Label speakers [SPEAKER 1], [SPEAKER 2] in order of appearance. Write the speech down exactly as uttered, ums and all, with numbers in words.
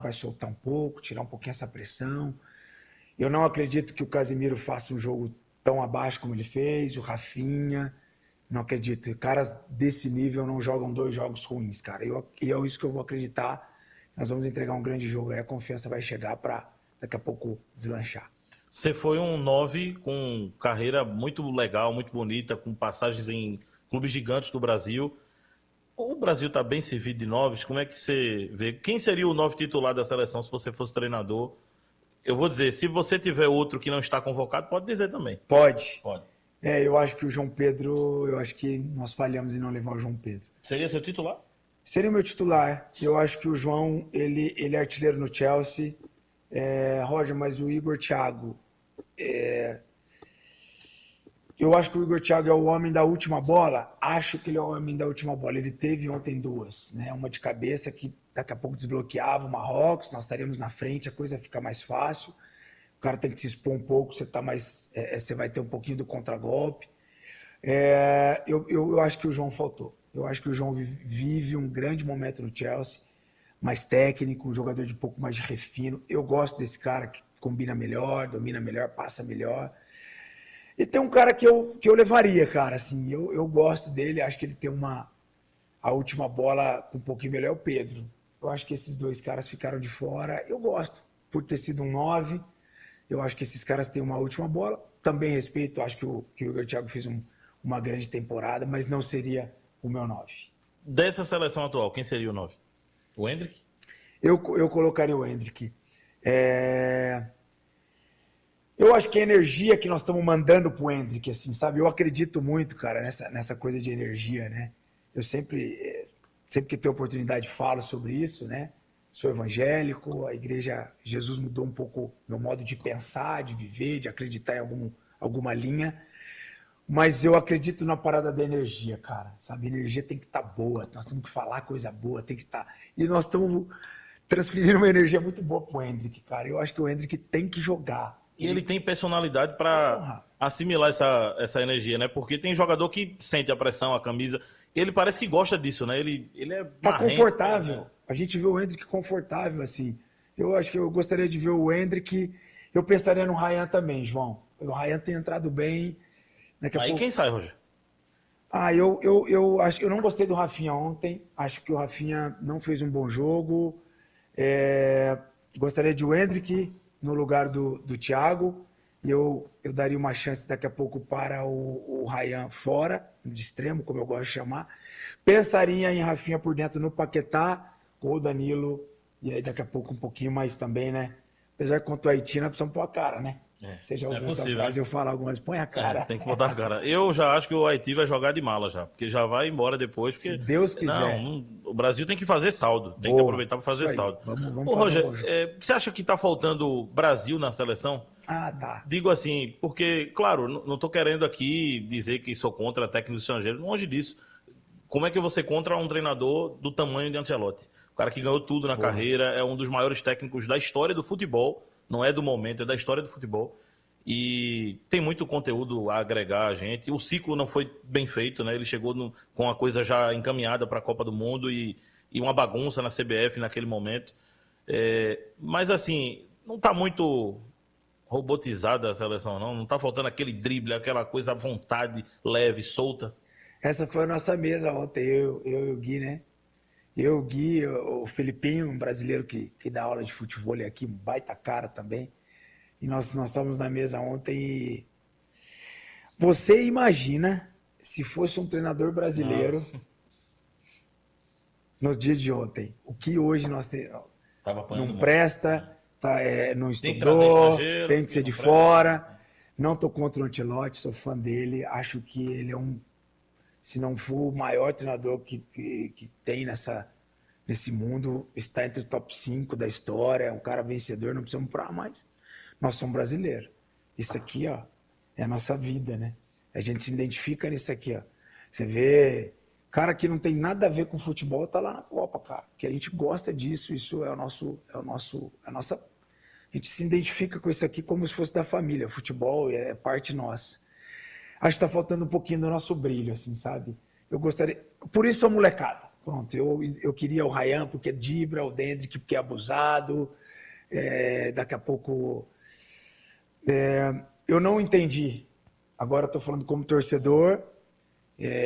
[SPEAKER 1] vai soltar um pouco, tirar um pouquinho essa pressão. Eu não acredito que o Casemiro faça um jogo tão abaixo como ele fez, o Rafinha, não acredito. Caras desse nível não jogam dois jogos ruins, cara. Eu, e é isso que eu vou acreditar. Nós vamos entregar um grande jogo aí, a confiança vai chegar para daqui a pouco deslanchar.
[SPEAKER 2] Você foi um nove com carreira muito legal, muito bonita, com passagens em clubes gigantes do Brasil. O Brasil está bem servido de noves. Como é que você vê? Quem seria o nove titular da seleção se você fosse treinador? Eu vou dizer, se você tiver outro que não está convocado, pode dizer também.
[SPEAKER 1] Pode.
[SPEAKER 2] Pode.
[SPEAKER 1] É, eu acho que o João Pedro, eu acho que nós falhamos em não levar o João Pedro.
[SPEAKER 2] Seria seu titular?
[SPEAKER 1] Seria o meu titular. Eu acho que o João, ele, ele é artilheiro no Chelsea. É, Roger, mas o Igor Thiago... É... Eu acho que o Igor Thiago é o homem da última bola. Acho que ele é o homem da última bola. Ele teve ontem duas, né? Uma de cabeça que daqui a pouco desbloqueava o Marrocos, nós estaríamos na frente, a coisa fica mais fácil. O cara tem que se expor um pouco, você, tá mais, é, você vai ter um pouquinho do contragolpe. É, eu, eu, eu acho que o João faltou. Eu acho que o João vive um grande momento no Chelsea, mais técnico, um jogador de um pouco mais de refino. Eu gosto desse cara que combina melhor, domina melhor, passa melhor. E tem um cara que eu, que eu levaria, cara, assim, eu, eu gosto dele, acho que ele tem uma... A última bola um pouquinho melhor é o Pedro. Eu acho que esses dois caras ficaram de fora. Eu gosto, por ter sido um nove. Eu acho que esses caras têm uma última bola. Também respeito, acho que o, que o Igor Thiago fez um, uma grande temporada, mas não seria o meu nove.
[SPEAKER 2] Dessa seleção atual, quem seria o nove? O Endrick?
[SPEAKER 1] Eu, eu colocaria o Endrick. É... Eu acho que a energia que nós estamos mandando pro Endrick, assim, sabe? Eu acredito muito, cara, nessa, nessa coisa de energia, né? Eu sempre, sempre que tenho oportunidade falo sobre isso, né? Sou evangélico, a igreja, Jesus mudou um pouco meu modo de pensar, de viver, de acreditar em algum, alguma linha. Mas eu acredito na parada da energia, cara, sabe? A energia tem que estar boa, nós temos que falar coisa boa, tem que estar... E nós estamos transferindo uma energia muito boa pro Endrick, cara. Eu acho que o Endrick tem que jogar.
[SPEAKER 2] E ele tem personalidade para assimilar essa, essa energia, né? Porque tem jogador que sente a pressão, a camisa. Ele parece que gosta disso, né? Ele, ele é
[SPEAKER 1] tá
[SPEAKER 2] marrento,
[SPEAKER 1] confortável.
[SPEAKER 2] Né?
[SPEAKER 1] A gente vê o Endrick confortável, assim. Eu acho que eu gostaria de ver o Endrick. Eu pensaria no Ryan também, João. O Ryan tem entrado bem. Daqui a
[SPEAKER 2] Aí
[SPEAKER 1] pouco...
[SPEAKER 2] quem sai, Roger?
[SPEAKER 1] Ah, eu, eu, eu, acho, eu não gostei do Rafinha ontem. Acho que o Rafinha não fez um bom jogo. É... Gostaria de o Endrick no lugar do, do Thiago. E eu, eu daria uma chance daqui a pouco para o, o Ryan fora, de extremo, como eu gosto de chamar. Pensaria em Rafinha por dentro no Paquetá, com o Danilo. E aí daqui a pouco um pouquinho mais também, né? Apesar que contra o Haiti nós precisamos pôr a cara, né?
[SPEAKER 2] É,
[SPEAKER 1] Você já
[SPEAKER 2] é
[SPEAKER 1] ouviu
[SPEAKER 2] possível,
[SPEAKER 1] essa frase,
[SPEAKER 2] né?
[SPEAKER 1] eu falo algumas, põe a cara.
[SPEAKER 2] É, tem que botar a cara. Eu já acho que o Haiti vai jogar de mala já, porque já vai embora depois. Porque...
[SPEAKER 1] Se Deus quiser.
[SPEAKER 2] Não, não, o Brasil tem que fazer saldo, tem
[SPEAKER 1] Boa,
[SPEAKER 2] que aproveitar para fazer
[SPEAKER 1] isso aí.
[SPEAKER 2] saldo.
[SPEAKER 1] Vamos, vamos
[SPEAKER 2] Ô,
[SPEAKER 1] fazer
[SPEAKER 2] Roger,
[SPEAKER 1] um bom jogo.
[SPEAKER 2] é, você acha que está faltando Brasil na seleção?
[SPEAKER 1] Ah, tá.
[SPEAKER 2] Digo assim, porque, claro, não estou querendo aqui dizer que sou contra técnicos estrangeiros, longe disso. Como é que você contra um treinador do tamanho de Ancelotti? O cara que ganhou tudo na
[SPEAKER 1] Boa.
[SPEAKER 2] carreira, é um dos maiores técnicos da história do futebol, não é do momento, é da história do futebol. E tem muito conteúdo a agregar a gente. O ciclo não foi bem feito, né? Ele chegou no, com a coisa já encaminhada para a Copa do Mundo e, e uma bagunça na C B F naquele momento. É, mas assim, não está muito robotizada a seleção, não? Não está faltando aquele drible, aquela coisa à vontade, leve, solta?
[SPEAKER 1] Essa foi a nossa mesa ontem, eu, eu e o Gui, né? Eu, o Gui, o Felipinho, um brasileiro que, que dá aula de futebol aqui, um baita cara também. E nós, nós estávamos na mesa ontem e... Você imagina se fosse um treinador brasileiro ah. no dia de ontem. O que hoje nós temos... Não presta, tá, é, não estudou, tem que, tem que ser de fora. Presta. Não estou contra o Ancelotti, sou fã dele. Acho que ele é um... Se não for o maior treinador que, que, que tem nessa, nesse mundo, está entre o top cinco da história, é um cara vencedor, não precisamos para mais. Nós somos brasileiros. Isso aqui, ó, é a nossa vida, né? A gente se identifica nisso aqui, ó. Você vê, cara que não tem nada a ver com futebol tá lá na Copa, cara. Porque a gente gosta disso, isso é o nosso, é o nosso, a nossa... A gente se identifica com isso aqui como se fosse da família. O futebol é parte nossa. Acho que tá faltando um pouquinho do nosso brilho, assim, sabe? Eu gostaria... Por isso a molecada. Pronto, eu, eu queria o Ryan porque é Dibra, o Dendrick porque é abusado. É, daqui a pouco. É, eu não entendi. Agora estou falando como torcedor.